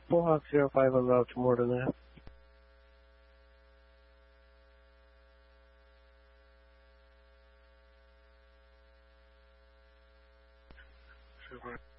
Bullhawk 05 on route to more than that. Super.